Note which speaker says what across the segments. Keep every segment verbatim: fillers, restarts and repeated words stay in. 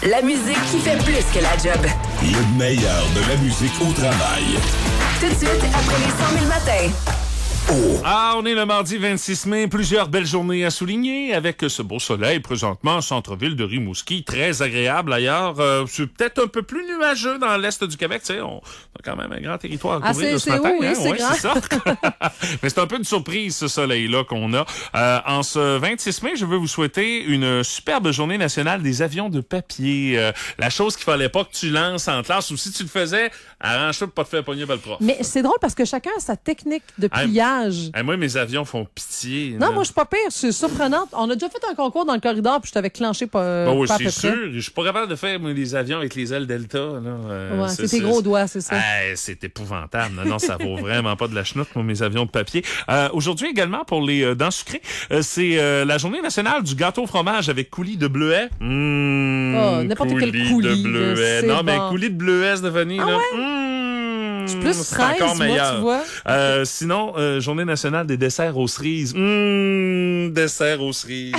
Speaker 1: La musique qui fait plus que la job.
Speaker 2: Le meilleur de la musique au travail.
Speaker 1: Tout de suite, après les cent mille matins.
Speaker 2: Oh.
Speaker 3: Ah, on est le mardi vingt-six mai. Plusieurs belles journées à souligner avec ce beau soleil présentement, centre-ville de Rimouski. Très agréable ailleurs. Euh, c'est peut-être un peu plus nuageux dans l'est du Québec. Tu sais, on a quand même un grand territoire à
Speaker 4: ah,
Speaker 3: couvrir
Speaker 4: c'est,
Speaker 3: ce
Speaker 4: c'est
Speaker 3: matin.
Speaker 4: Où, oui,
Speaker 3: hein?
Speaker 4: c'est
Speaker 3: ouais,
Speaker 4: grand.
Speaker 3: c'est ça. Mais c'est un peu une surprise, ce soleil-là qu'on a. Euh, en ce vingt-six mai, je veux vous souhaiter une superbe journée nationale des avions de papier. Euh, la chose qu'il fallait pas que tu lances en classe, ou si tu le faisais, arrange-toi pour pas te faire pogner par le prof.
Speaker 4: Mais c'est drôle parce que chacun a sa technique de pliage.
Speaker 3: Hey, moi, mes avions font pitié.
Speaker 4: Non,
Speaker 3: là.
Speaker 4: moi, je suis pas pire. C'est surprenant. On a déjà fait un concours dans le corridor puis je t'avais clenché pas,
Speaker 3: ben oui,
Speaker 4: pas à
Speaker 3: c'est
Speaker 4: peu
Speaker 3: sûr.
Speaker 4: près.
Speaker 3: Je suis pas capable de faire moi, les avions avec les ailes Delta. Là. Euh,
Speaker 4: Ouais,
Speaker 3: c'est,
Speaker 4: c'est tes gros doigts, c'est ça.
Speaker 3: Hey, c'est épouvantable. Non, non, ça vaut vraiment pas de la chenoute, moi, mes avions de papier. Euh, aujourd'hui également, pour les euh, dents sucrées, euh, c'est euh, la journée nationale du gâteau au fromage avec coulis de bleuet. Mmh,
Speaker 4: oh, n'importe quel coulis.
Speaker 3: de bleuet.
Speaker 4: Là,
Speaker 3: Non,
Speaker 4: bon.
Speaker 3: mais coulis de bleuet, Stéphanie.
Speaker 4: Ah
Speaker 3: là.
Speaker 4: ouais?
Speaker 3: Mmh,
Speaker 4: Je suis plus
Speaker 3: c'est
Speaker 4: fraise,
Speaker 3: encore
Speaker 4: moi,
Speaker 3: meilleur.
Speaker 4: tu vois.
Speaker 3: Euh, sinon, euh, journée nationale des desserts aux cerises. Mmh, dessert aux cerises.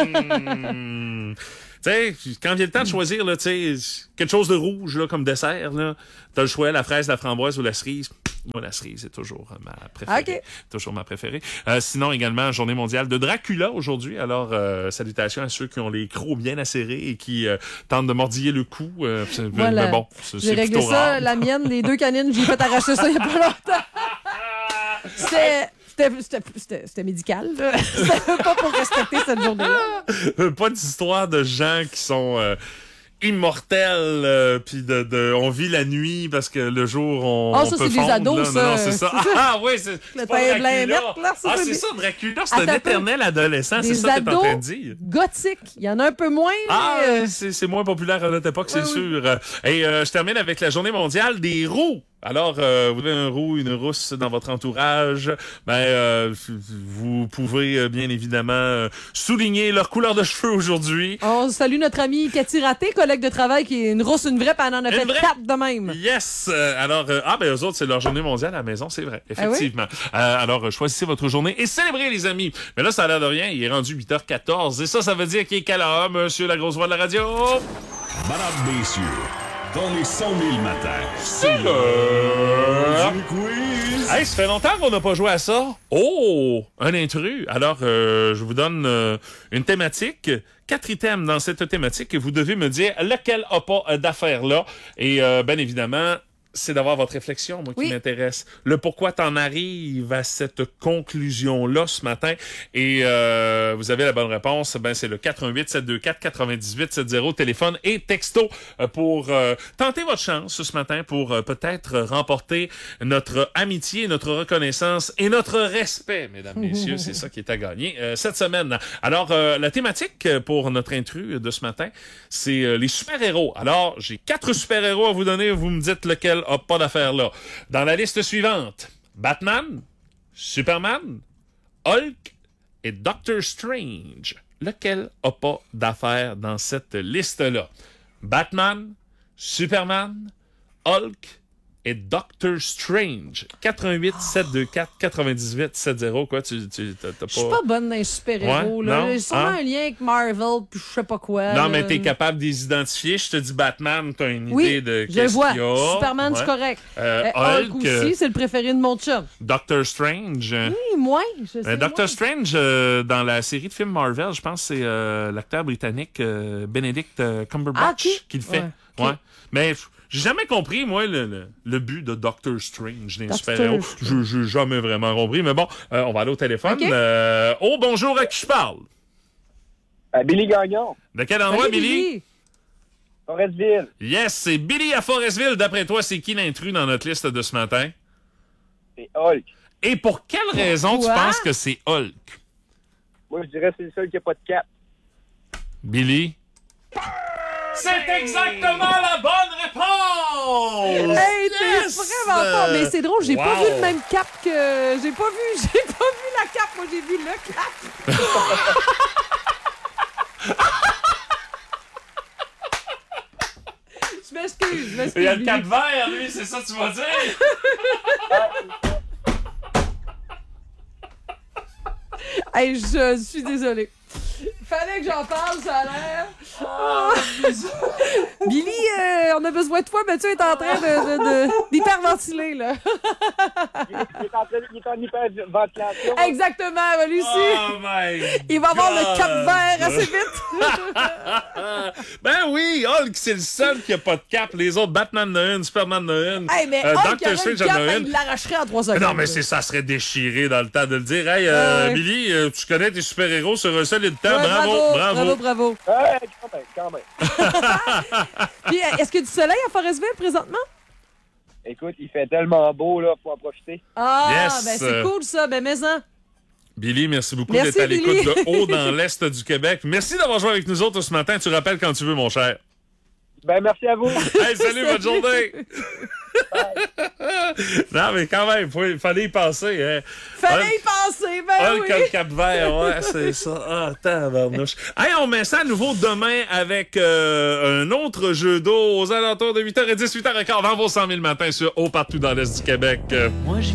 Speaker 3: Mmh. Tu sais, quand vient le temps de choisir, là, tu sais, quelque chose de rouge, là, comme dessert, là, t'as le choix, la fraise, la framboise ou la cerise. Moi, la cerise, c'est toujours ma préférée.
Speaker 4: Okay.
Speaker 3: Toujours ma préférée. Euh, sinon, également, journée mondiale de Dracula aujourd'hui. Alors, euh, salutations à ceux qui ont les crocs bien acérés et qui euh, tentent de mordiller le cou. Euh,
Speaker 4: voilà.
Speaker 3: Mais bon, c'est,
Speaker 4: j'ai
Speaker 3: c'est
Speaker 4: réglé
Speaker 3: plutôt
Speaker 4: ça,
Speaker 3: rare.
Speaker 4: la mienne, les deux canines, j'ai fait arracher ça il y a pas longtemps. C'était... C'était, c'était, c'était, c'était médical. Là. C'était pas pour respecter cette journée-là.
Speaker 3: Pas d'histoire de gens qui sont euh, immortels, euh, puis de, de, on vit la nuit parce que le jour, on,
Speaker 4: Ah,
Speaker 3: on
Speaker 4: ça,
Speaker 3: peut
Speaker 4: c'est des
Speaker 3: fondre,
Speaker 4: ados,
Speaker 3: là.
Speaker 4: ça.
Speaker 3: Non, non, c'est ça.
Speaker 4: C'est ça.
Speaker 3: Ah, oui, c'est, c'est
Speaker 4: Le
Speaker 3: pas
Speaker 4: teint blanc et
Speaker 3: Dracula.
Speaker 4: vert, là, ça,
Speaker 3: Ah,
Speaker 4: c'est
Speaker 3: c'est
Speaker 4: des-
Speaker 3: ça, Dracula, c'est
Speaker 4: Attends
Speaker 3: un
Speaker 4: un peu.
Speaker 3: éternel adolescent. C'est
Speaker 4: Des
Speaker 3: ça que t'es en
Speaker 4: ados
Speaker 3: train de dire.
Speaker 4: gothiques. Il y en a un peu moins.
Speaker 3: Ah,
Speaker 4: mais, euh,
Speaker 3: c'est, c'est moins populaire à notre époque, c'est
Speaker 4: oui,
Speaker 3: sûr. Et euh, je termine avec la journée mondiale des roues. Alors, euh, vous avez un roux, une rousse dans votre entourage, ben euh, vous pouvez euh, bien évidemment euh, souligner leur couleur de cheveux aujourd'hui.
Speaker 4: On salue notre amie Cathy Raté, collègue de travail, qui est une rousse, une vraie, puis elle en a
Speaker 3: Une
Speaker 4: fait
Speaker 3: vraie?
Speaker 4: quatre de même.
Speaker 3: Yes! Euh, alors, euh, ah ben eux autres, c'est leur journée mondiale à la maison, c'est vrai, effectivement. Euh, alors, euh, choisissez votre journée et célébrez, les amis. Mais là, ça a l'air de rien, il est rendu huit heures quatorze. Et ça, ça veut dire qu'il est quelle heure, monsieur la grosse voix de la radio?
Speaker 2: Madame, messieurs, dans les cent mille matins,
Speaker 3: C'est l'heure
Speaker 2: du quiz.
Speaker 3: Hey, ça fait longtemps qu'on n'a pas joué à ça. Oh, un intrus. Alors, euh, je vous donne euh, une thématique, quatre items dans cette thématique, et vous devez me dire lequel a pas euh, d'affaires là. Et euh, bien évidemment, c'est d'avoir votre réflexion, moi, qui
Speaker 4: Oui.
Speaker 3: m'intéresse. Le pourquoi t'en arrives à cette conclusion-là ce matin. Et euh, vous avez la bonne réponse. Ben, c'est le quatre un huit sept deux quatre quatre-vingt-dix-huit soixante, téléphone et texto euh, pour euh, tenter votre chance ce matin pour euh, peut-être remporter notre amitié, notre reconnaissance et notre respect, mesdames, messieurs. C'est ça qui est à gagner euh, cette semaine. Alors, euh, la thématique pour notre intrus de ce matin, c'est euh, les super-héros. Alors, j'ai quatre super-héros à vous donner. Vous me dites lequel a pas d'affaires là. Dans la liste suivante, Batman, Superman, Hulk et Doctor Strange. Lequel a pas d'affaires dans cette liste-là? Batman, Superman, Hulk et Doctor Strange. quatre un huit sept deux quatre quatre-vingt-dix-huit soixante. Quoi, tu, tu t'as, t'as pas...
Speaker 4: Je suis pas bonne dans les super-héros.
Speaker 3: Ouais,
Speaker 4: là.
Speaker 3: non?
Speaker 4: J'ai sûrement
Speaker 3: Hein?
Speaker 4: un lien avec Marvel, puis je sais pas quoi.
Speaker 3: Non,
Speaker 4: là.
Speaker 3: mais t'es capable de les identifier. Je te dis Batman, t'as une
Speaker 4: Oui,
Speaker 3: idée de
Speaker 4: je
Speaker 3: qu'est-ce
Speaker 4: vois.
Speaker 3: qu'il y a.
Speaker 4: Superman,
Speaker 3: Ouais.
Speaker 4: c'est correct.
Speaker 3: Euh,
Speaker 4: Euh, Hulk,
Speaker 3: Hulk,
Speaker 4: aussi,
Speaker 3: euh,
Speaker 4: c'est le préféré de mon chum.
Speaker 3: Doctor Strange.
Speaker 4: Oui, moi, je sais.
Speaker 3: Euh, Doctor
Speaker 4: moi.
Speaker 3: Strange, euh, dans la série de films Marvel, je pense que c'est euh, l'acteur britannique euh, Benedict euh, Cumberbatch
Speaker 4: Ah, qui?
Speaker 3: qui le fait.
Speaker 4: Ouais,
Speaker 3: Ouais.
Speaker 4: ok.
Speaker 3: Mais pff, j'ai jamais compris, moi, le, le, le but de Doctor Strange des
Speaker 4: Doctor
Speaker 3: super-héros.
Speaker 4: Strange.
Speaker 3: Je- J'ai jamais vraiment compris. Mais bon, euh, on va aller au téléphone.
Speaker 4: Ok.
Speaker 3: Euh, oh, bonjour, à qui je parle?
Speaker 5: À Billy Gagnon,
Speaker 3: De quel endroit,
Speaker 4: Salut,
Speaker 3: Billy?
Speaker 5: Forestville.
Speaker 3: Yes, c'est Billy à Forestville. D'après toi, c'est qui l'intrus dans notre liste de ce matin?
Speaker 5: C'est Hulk.
Speaker 3: Et pour quelle raison tu
Speaker 4: Quoi?
Speaker 3: penses que c'est Hulk?
Speaker 5: Moi, je dirais que c'est le seul qui n'a pas de cap.
Speaker 3: Billy? C'est exactement la bonne réponse!
Speaker 4: Hey, t'es
Speaker 3: Yes!
Speaker 4: vraiment fort. Mais c'est drôle, j'ai pas
Speaker 3: Wow.
Speaker 4: vu le même cap que... J'ai pas vu, j'ai pas vu la cap. Moi, j'ai vu le cap. Je m'excuse, je m'excuse.
Speaker 3: Il y a le
Speaker 4: Billy.
Speaker 3: cap vert, lui, c'est ça que tu vas dire?
Speaker 4: Hey, je suis désolée. Fallait que j'en parle, ça a l'air. Ah. Billy, euh, on a besoin de toi. Mathieu est en train de, de, de- d'hyperventiler, là.
Speaker 5: Il est, il est en train, il est en hyperventilation.
Speaker 4: Exactement, Lucie.
Speaker 3: Oh my
Speaker 4: Il va avoir le
Speaker 3: God.
Speaker 4: cap vert assez vite.
Speaker 3: Ben oui, Hulk, c'est le seul qui a pas de cap. Les autres, Batman en a une, Superman en a une.
Speaker 4: Hey, mais
Speaker 3: euh,
Speaker 4: Hulk,
Speaker 3: Doctor
Speaker 4: aurait
Speaker 3: Strange
Speaker 4: le
Speaker 3: en
Speaker 4: cap,
Speaker 3: a
Speaker 4: hein,
Speaker 3: une.
Speaker 4: il l'arracherait en trois secondes.
Speaker 3: Non, mais c'est ça serait déchiré dans le temps de le dire. Hey, euh,
Speaker 4: Ah ouais.
Speaker 3: Billy, euh, tu connais tes super-héros sur un solide temps.
Speaker 4: Ouais,
Speaker 3: bravo, bravo.
Speaker 4: bravo, bravo.
Speaker 5: Ouais, quand même, quand même.
Speaker 4: Puis, euh, est-ce qu'il y a du soleil à Forestville présentement?
Speaker 5: Écoute, il fait tellement beau, là, faut en profiter.
Speaker 4: Ah,
Speaker 3: Yes.
Speaker 4: ben c'est cool ça. Ben, mais-en.
Speaker 3: Billy, merci beaucoup
Speaker 4: Merci,
Speaker 3: d'être à l'écoute
Speaker 4: Billy.
Speaker 3: de haut dans l'Est du Québec. Merci d'avoir joué avec nous autres ce matin. Tu rappelles quand tu veux, mon cher.
Speaker 5: Ben, merci à vous.
Speaker 3: Hey, salut, bonne journée! Non, mais quand même, il fallait y penser. Hein.
Speaker 4: Fallait
Speaker 3: Hulk-
Speaker 4: y penser, ben
Speaker 3: Hulk
Speaker 4: oui.
Speaker 3: a le cap vert, ouais, c'est ça. Ah, tabarnouche. Hey, on met ça à nouveau demain avec euh, un autre jeu d'eau aux alentours de huit heures dix, huit heures quinze dans vos cent mille matins sur Haut partout dans l'Est du Québec.
Speaker 6: Moi,